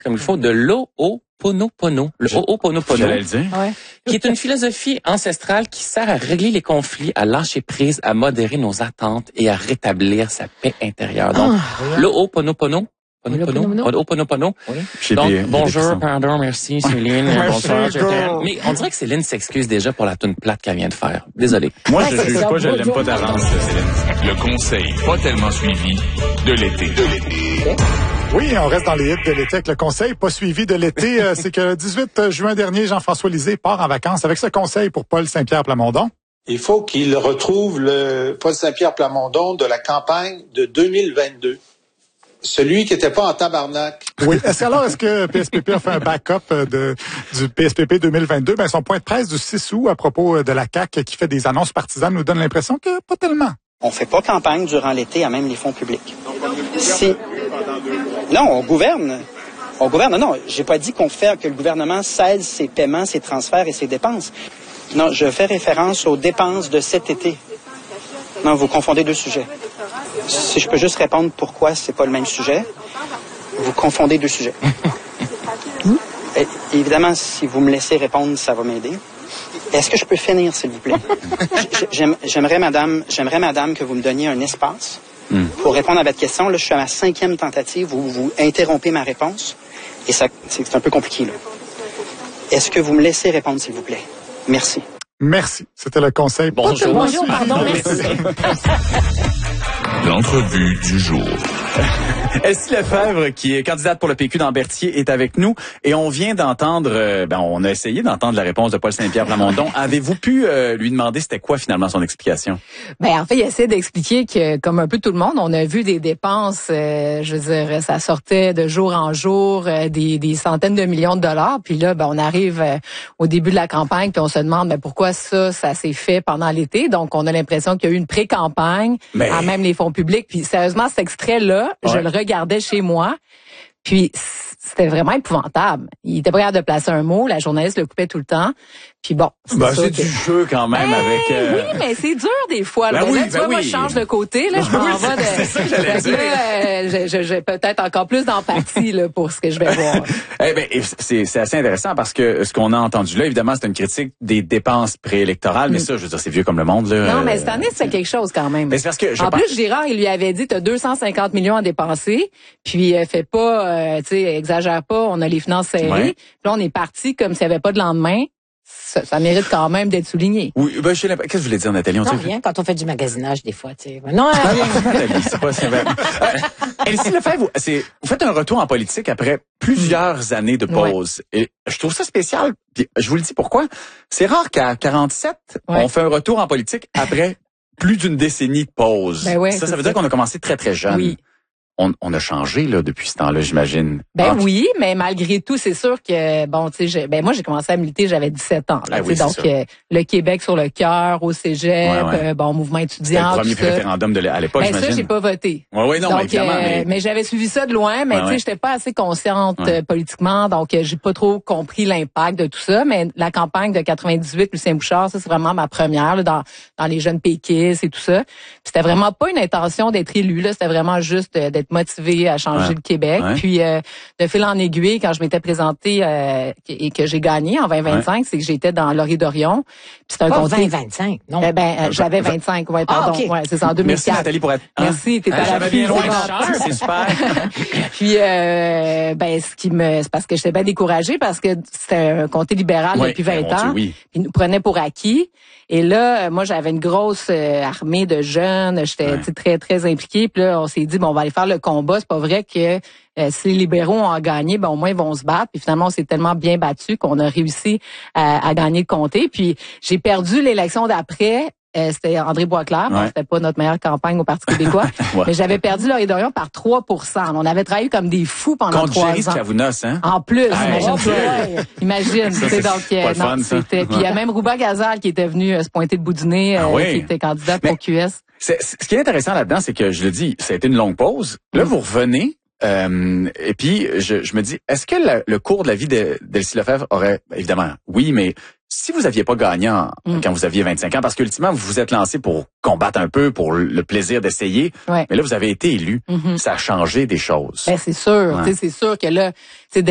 comme il faut, de l'Ho'oponopono. Le Ho'oponopono. J'allais le dire. Ouais. Qui est une philosophie ancestrale qui sert à régler les conflits, à lâcher prise, à modérer nos attentes et à rétablir sa paix intérieure. Donc, l'Ho'oponopono. Ho'oponopono. J'ai Donc, des bonjour, frissons. pardon, merci Céline, bonsoir. Mais on dirait que Céline s'excuse déjà pour la toune plate qu'elle vient de faire. Désolé. Moi, je juge pas, je l'aime pas d'avance, Céline. Le conseil pas tellement suivi de l'été. Oui, on reste dans les hits de l'été avec le conseil pas suivi de l'été. C'est que le 18 juin dernier, Jean-François Lisée part en vacances avec ce conseil pour Paul Saint-Pierre Plamondon. Il faut qu'il retrouve le Paul Saint-Pierre Plamondon de la campagne de 2022. Celui qui était pas en tabarnak. Oui. Est-ce que PSPP a fait un backup du PSPP 2022? Ben, son point de presse du 6 août à propos de la CAQ qui fait des annonces partisanes nous donne l'impression que pas tellement. On fait pas campagne durant l'été à même les fonds publics. Si. Non, on gouverne. On gouverne. Non, j'ai pas dit que le gouvernement cesse ses paiements, ses transferts et ses dépenses. Non, je fais référence aux dépenses de cet été. Non, vous confondez deux sujets. Si je peux juste répondre pourquoi c'est pas le même sujet, vous confondez deux sujets. Et, évidemment, si vous me laissez répondre, ça va m'aider. Est-ce que je peux finir, s'il vous plaît? J'aimerais, madame, que vous me donniez un espace pour répondre à votre question. Là, je suis à ma 5e tentative où vous interrompez ma réponse. Et ça, c'est un peu compliqué, là. Est-ce que vous me laissez répondre, s'il vous plaît? Merci. Merci. C'était le conseil. Bonjour. Bonjour, pardon, merci. L'entrevue du jour. Elsie Lefebvre, qui est candidate pour le PQ dans Berthier, est avec nous. Et on vient d'entendre, on a essayé d'entendre la réponse de Paul Saint-Pierre Plamondon. Avez-vous pu lui demander c'était quoi finalement son explication? Ben en fait, il essaie d'expliquer que, comme un peu tout le monde, on a vu des dépenses, je veux dire, ça sortait de jour en jour, des centaines de millions de dollars. Puis là, on arrive au début de la campagne, puis on se demande pourquoi ça s'est fait pendant l'été. Donc, on a l'impression qu'il y a eu une pré-campagne à même les fonds publics. Puis sérieusement, cet extrait-là, je le regardais chez moi. Puis c'était vraiment épouvantable. Il était pas capable de placer un mot, la journaliste le coupait tout le temps. Puis bon, c'est du jeu quand même avec. Oui, mais c'est dur des fois. Là, tu vois, moi je change de côté. Là, je m'en vais de. C'est ça que j'allais dire. J'ai peut-être encore plus d'empathie là pour ce que je vais voir. C'est assez intéressant parce que ce qu'on a entendu là, évidemment, c'est une critique des dépenses préélectorales, mais ça, je veux dire, c'est vieux comme le monde là. Non, mais cette année, c'est quelque chose quand même. Mais c'est parce que en plus, Girard, il lui avait dit, t'as 250 millions à dépenser, puis fais pas, tu sais, exagère pas, on a les finances serrées. Ouais. Puis là, on est parti comme s'il n'y avait pas de lendemain. Ça mérite quand même d'être souligné. Oui, qu'est-ce que vous voulez dire, Nathalie? Non, rien, quand on fait du magasinage, des fois, tu sais. Non, Nathalie, c'est pas si vrai. Elsie Lefebvre, vous faites un retour en politique après plusieurs années de pause. Ouais. Et je trouve ça spécial. Puis je vous le dis pourquoi. C'est rare qu'à 47, on fait un retour en politique après plus d'une décennie de pause. Ben ouais, ça veut dire qu'on a commencé très, très jeune. Oui. On a changé là depuis ce temps-là, j'imagine. Oui, mais malgré tout, c'est sûr que moi j'ai commencé à militer, j'avais 17 ans. Là, donc le Québec sur le cœur, au cégep, mouvement étudiant. C'était le premier référendum à l'époque, j'imagine. Ça, j'ai pas voté. Oui, non, donc, évidemment. Mais j'avais suivi ça de loin, mais tu sais, j'étais pas assez consciente politiquement, donc j'ai pas trop compris l'impact de tout ça. Mais la campagne de 98, Lucien Bouchard, ça c'est vraiment ma première là, dans les jeunes péquistes et tout ça. Puis, c'était vraiment pas une intention d'être élu, là, c'était vraiment juste d'être motivée à changer le Québec. Puis de fil en aiguille, quand je m'étais présentée et que j'ai gagné en 2025, c'est que j'étais dans Laurier Dorion. Puis c'est un comté 2025, non. J'avais 25, pardon. Okay. Ouais, c'est ça en 2004. Merci Nathalie pour être. Merci, t'es à j'avais bien loin de chance, c'est super. Puis c'est parce que j'étais bien découragée parce que c'était un comté libéral depuis 20 ans. Puis ils nous prenaient pour acquis. Et là, moi j'avais une grosse armée de jeunes, j'étais très très impliquée. Puis là, on s'est dit on va aller faire le combat. C'est pas vrai que si les libéraux ont gagné, au moins ils vont se battre. Puis finalement, on s'est tellement bien battu qu'on a réussi à gagner le comté. Puis j'ai perdu l'élection d'après. C'était André Boisclair. Bon, c'était pas notre meilleure campagne au Parti québécois. Mais j'avais perdu Laurier Dorion par 3%. On avait travaillé comme des fous pendant 3 ans. Contre Géry Chavounos, hein? En plus, imagine. Ça, Puis il y a même Rouba Gazal qui était venu se pointer le bout du nez, qui était candidat pour QS. Ce qui est intéressant là-dedans, c'est que je le dis, ça a été une longue pause. Là, vous revenez. Et puis, je me dis, est-ce que le cours de la vie d'Elsie Lefebvre aurait, évidemment, oui, mais si vous aviez pas gagné quand vous aviez 25 ans, parce qu'ultimement, vous vous êtes lancé pour combattre un peu, pour le plaisir d'essayer, mais là, vous avez été élu. Ça a changé des choses. C'est sûr. C'est sûr que là,